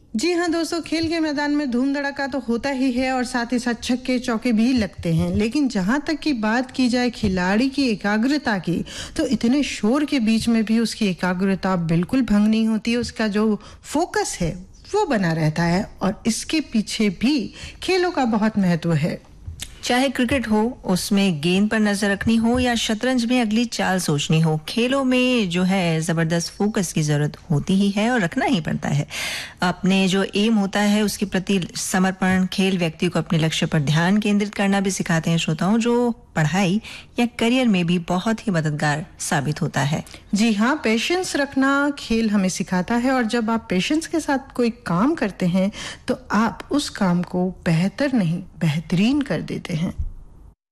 जी हाँ दोस्तों, खेल के मैदान में धूम धड़ाका तो होता ही है और साथ ही साथ छक्के चौके भी लगते हैं। लेकिन जहाँ तक की बात की जाए खिलाड़ी की एकाग्रता की, तो इतने शोर के बीच में भी उसकी एकाग्रता बिल्कुल भंग नहीं होती है। उसका जो फोकस है वो बना रहता है और इसके पीछे भी खेलों का बहुत महत्व है। चाहे क्रिकेट हो, उसमें गेंद पर नजर रखनी हो या शतरंज में अगली चाल सोचनी हो, खेलों में जो है जबरदस्त फोकस की जरूरत होती ही है और रखना ही पड़ता है। अपने जो एम होता है उसके प्रति समर्पण खेल व्यक्ति को अपने लक्ष्य पर ध्यान केंद्रित करना भी सिखाते हैं श्रोताओं, जो पढ़ाई या करियर में भी बहुत ही मददगार साबित होता है। जी हाँ, पेशेंस रखना खेल हमें सिखाता है और जब आप पेशेंस के साथ कोई काम करते हैं तो आप उस काम को बेहतर नहीं बेहतरीन कर देते हैं।